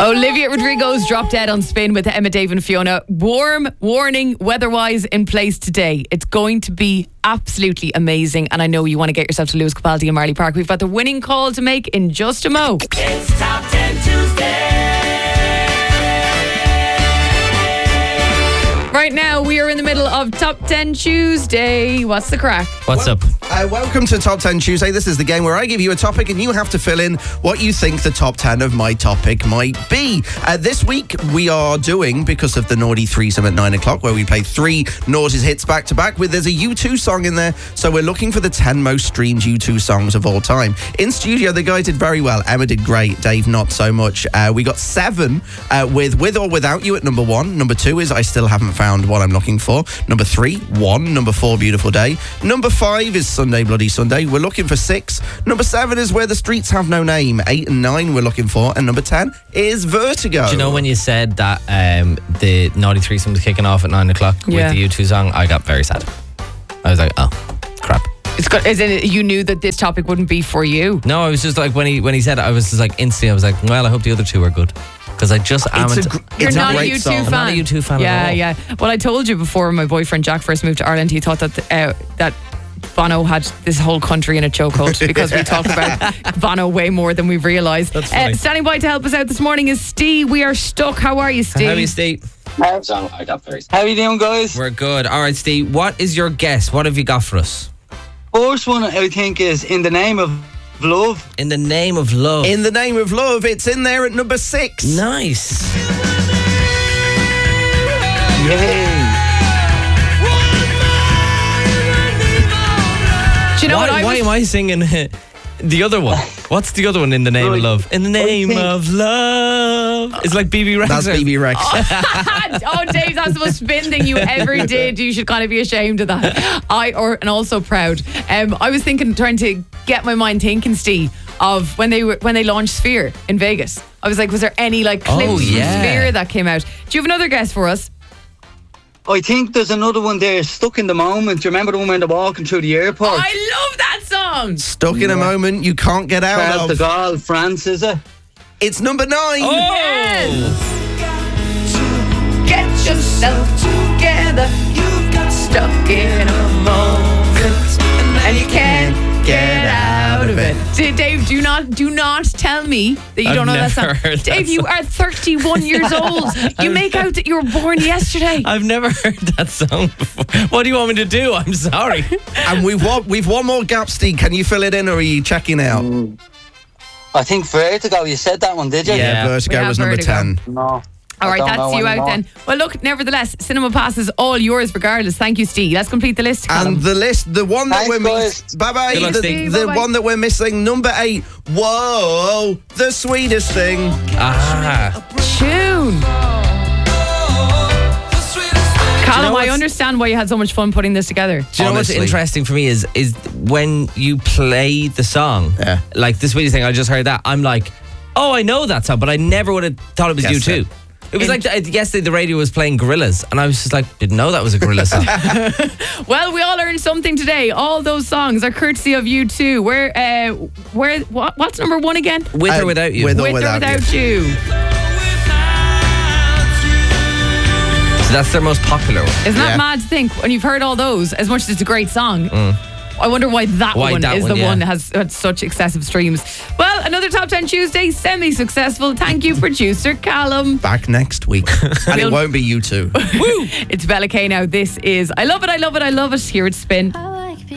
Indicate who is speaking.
Speaker 1: Olivia Rodrigo's Drop Dead on Spin with Emma, Dave and Fiona. Warm warning weather-wise in place today. It's going to be absolutely amazing, and I know you want to get yourself to Lewis Capaldi and Marley Park. We've got the winning call to make in just a mo.
Speaker 2: It's Top 10 Tuesday.
Speaker 1: Right now, we are in the middle of Top 10 Tuesday. What's the crack?
Speaker 3: What's up?
Speaker 4: Welcome to Top 10 Tuesday. This is the game where I give you a topic and you have to fill in what you think the top 10 of my topic might be. This week we are doing, because of the Naughty Threesome at 9 o'clock, where we play 3 Naughty's hits back to back, there's a U2 song in there. So we're looking for the 10 most streamed U2 songs of all time. In studio, the guys did very well. Emma did great. Dave, not so much. We got 7 with or Without You at number 1. Number 2 is I Still Haven't Found What I'm Looking For. Number 3, 1. Number 4, Beautiful Day. Number 5 is Sunday Bloody Sunday. We're looking for 6. Number 7 is Where the Streets Have No Name. 8 and 9 we're looking for. And number 10 is Vertigo.
Speaker 3: Do you know when you said that the Naughty Threesome was kicking off at 9 o'clock with the U2 song, I got very sad. I was like, oh, crap.
Speaker 1: It's good. As in, you knew that this topic wouldn't be for you.
Speaker 3: No, I was just like, when he said it, I was just like, instantly, I was like, well, I hope the other two are good. Because I just am.
Speaker 1: You're not a U2 fan.
Speaker 3: I'm not a U2 fan
Speaker 1: yeah,
Speaker 3: at all.
Speaker 1: Yeah. Well, I told you before my boyfriend Jack first moved to Ireland, he thought that Bono had this whole country in a chokehold because we talk about Bono way more than we've realised. Standing by to help us out this morning is Steve. We are stuck. How are you, Steve?
Speaker 3: How are you, Steve?
Speaker 5: How are you doing, guys?
Speaker 3: We're good. All right, Steve, what is your guess? What have you got for us?
Speaker 5: First one, I think, is In the Name of Love.
Speaker 3: In the Name of Love.
Speaker 4: In the Name of Love. It's in there at number 6.
Speaker 3: Nice.
Speaker 5: Yay.
Speaker 1: Do you know
Speaker 3: why am I singing the other one? What's the other one? In the Name of Love. In the Name of Love. It's like BB Rex.
Speaker 4: That's BB Rex.
Speaker 1: Oh, Dave, that's the most spin thing you ever did. You should kind of be ashamed of that. And also proud. I was trying to get my mind thinking, Steve, of when they launched Sphere in Vegas. I was like, was there any clips from Sphere that came out? Do you have another guess for us?
Speaker 5: I think there's another one there, Stuck in the Moment. Do you remember the one when they're walking through the airport?
Speaker 1: Oh, I love that song.
Speaker 4: Stuck in a moment you can't get out
Speaker 5: Charles
Speaker 4: of.
Speaker 5: de Gaulle, France, is it?
Speaker 4: It's number 9.
Speaker 3: Oh!
Speaker 1: Yes. Get yourself together. You've got stuck in a moment and you can't get out of it. Dave, do not tell me that you don't know that song. Dave, you are 31 years old. You make out that you were born yesterday.
Speaker 3: I've never heard that song before. What do you want me to do? I'm sorry.
Speaker 4: And we've one more gap, Steve. Can you fill it in or are you checking out?
Speaker 5: I think Vertigo, you said that one, did you?
Speaker 4: Yeah, Vertigo was number
Speaker 1: Vertigo.
Speaker 4: 10.
Speaker 5: No.
Speaker 1: All right, that's you out then. Well, look, nevertheless, Cinema Pass is all yours regardless. Thank you, Steve. Let's complete the list.
Speaker 4: And the list, the one that we're missing. Bye-bye.
Speaker 3: Good luck, Steve.
Speaker 4: The one that we're missing, number 8. Whoa, The Sweetest Thing.
Speaker 1: Tune. Callum,
Speaker 3: you know
Speaker 1: I understand why you had so much fun putting this together.
Speaker 3: Do you know what's interesting for me is when you play the song, like The Sweetest Thing, I just heard that, I'm like, oh, I know that song, but I never would have thought it was you too. It was like yesterday the radio was playing Gorillaz and I was just like, didn't know that was a Gorillaz song.
Speaker 1: Well, we all learned something today. All those songs are courtesy of U2. What's number 1 again?
Speaker 3: With or Without You.
Speaker 4: With or
Speaker 1: With
Speaker 4: Without
Speaker 1: You.
Speaker 3: So that's their most popular one.
Speaker 1: Isn't that mad to think when you've heard all those, as much as it's a great song, I wonder why that one has had such excessive streams. Well, another Top 10 Tuesday, semi-successful. Thank you, producer Callum.
Speaker 4: Back next week. And it won't be you two.
Speaker 1: It's Bella K now. This is I Love It, I Love It, I Love It. Here it's Spin.